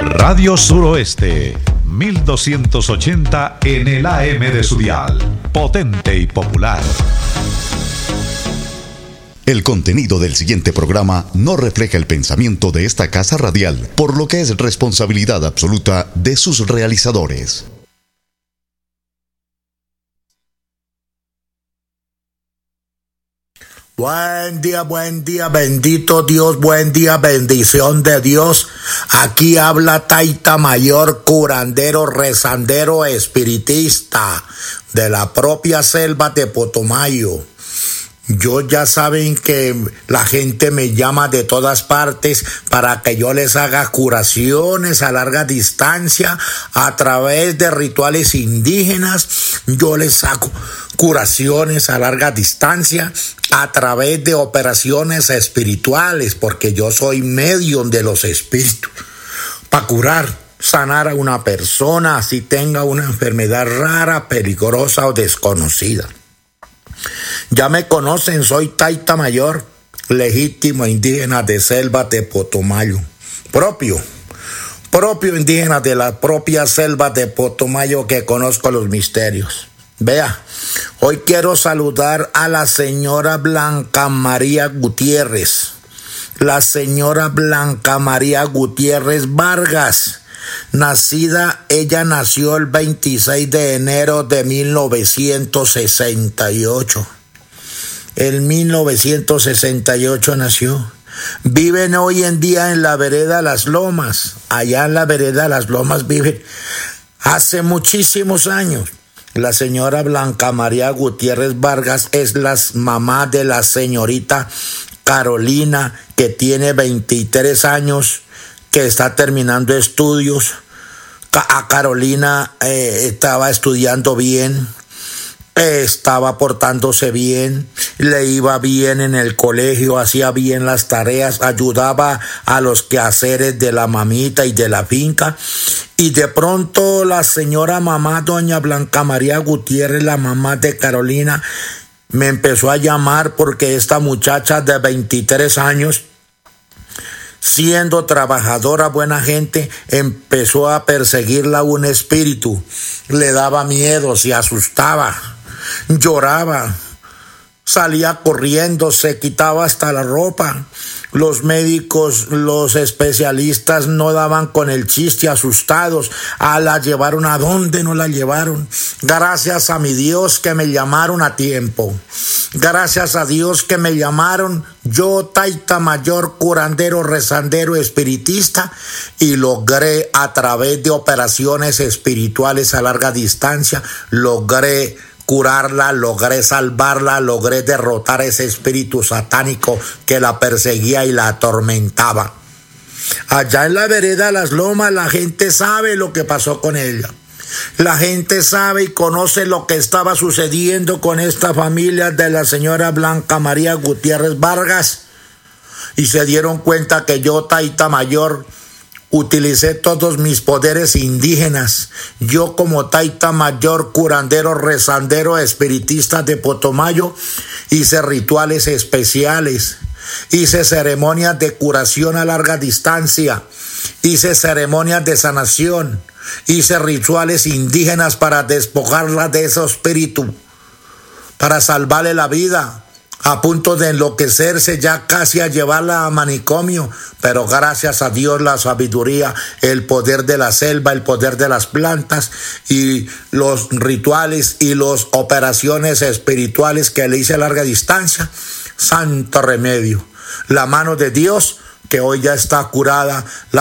Radio Suroeste, 1280 en el AM de su dial. Potente y popular. El contenido del siguiente programa no refleja el pensamiento de esta casa radial, por lo que es responsabilidad absoluta de sus realizadores. Buen día, bendito Dios, buen día, bendición de Dios. Aquí habla Taita Mayor, curandero, rezandero, espiritista de la propia selva de Putumayo. Yo ya saben que la gente me llama de todas partes para que yo les haga curaciones a larga distancia a través de rituales indígenas. Yo les hago curaciones a larga distancia a través de operaciones espirituales, porque yo soy medium de los espíritus, para curar, sanar a una persona si tenga una enfermedad rara, peligrosa o desconocida. Ya me conocen, soy Taita Mayor, legítimo indígena de selva de Putumayo, propio indígena de la propia selva de Putumayo, que conozco los misterios. Vea, hoy quiero saludar a la señora Blanca María Gutiérrez. La señora Blanca María Gutiérrez Vargas. Ella nació el 26 de enero de 1968. En 1968 nació. Viven hoy en día en la vereda Las Lomas. Allá en la vereda Las Lomas viven hace muchísimos años. La señora Blanca María Gutiérrez Vargas es la mamá de la señorita Carolina, que tiene 23 años, que está terminando estudios. A Carolina estaba estudiando bien, estaba portándose bien, le iba bien en el colegio, hacía bien las tareas, ayudaba a los quehaceres de la mamita y de la finca. Y de pronto la señora mamá, doña Blanca María Gutiérrez, la mamá de Carolina, me empezó a llamar porque esta muchacha de 23 años, siendo trabajadora, buena gente, empezó a perseguirla un espíritu. Le daba miedo, se asustaba, lloraba, salía corriendo, se quitaba hasta la ropa. Los médicos, los especialistas no daban con el chiste, asustados. La llevaron a donde no la llevaron. Gracias a mi Dios que me llamaron a tiempo. Gracias a Dios que me llamaron. Yo, Taita Mayor, curandero, rezandero, espiritista, y logré a través de operaciones espirituales a larga distancia, logré curarla, logré salvarla, logré derrotar ese espíritu satánico que la perseguía y la atormentaba. Allá en la vereda Las Lomas la gente sabe lo que pasó con ella. La gente sabe y conoce lo que estaba sucediendo con esta familia de la señora Blanca María Gutiérrez Vargas, y se dieron cuenta que yo, Taita Mayor, utilicé todos mis poderes indígenas. Yo, como Taita Mayor, curandero, rezandero, espiritista de Putumayo, hice rituales especiales, hice ceremonias de curación a larga distancia, hice ceremonias de sanación, hice rituales indígenas para despojarla de ese espíritu, para salvarle la vida, a punto de enloquecerse, ya casi a llevarla a manicomio, pero gracias a Dios, la sabiduría, el poder de la selva, el poder de las plantas y los rituales y las operaciones espirituales que le hice a larga distancia, santo remedio, la mano de Dios, que hoy ya está curada, la